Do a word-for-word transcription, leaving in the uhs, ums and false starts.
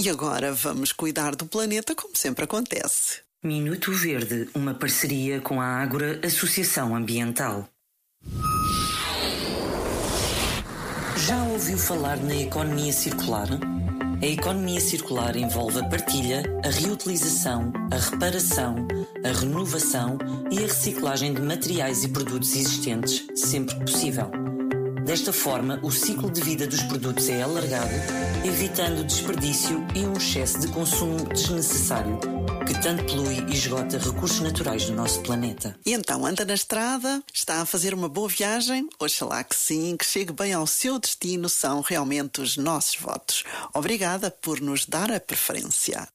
E agora vamos cuidar do planeta como sempre acontece. Minuto Verde, uma parceria com a Ágora Associação Ambiental. Já ouviu falar na economia circular? A economia circular envolve a partilha, a reutilização, a reparação, a renovação e a reciclagem de materiais e produtos existentes, sempre que possível. Desta forma, o ciclo de vida dos produtos é alargado, evitando o desperdício e um excesso de consumo desnecessário, que tanto polui e esgota recursos naturais do nosso planeta. E então, anda na estrada? Está a fazer uma boa viagem? Oxalá que sim, que chegue bem ao seu destino, são realmente os nossos votos. Obrigada por nos dar a preferência.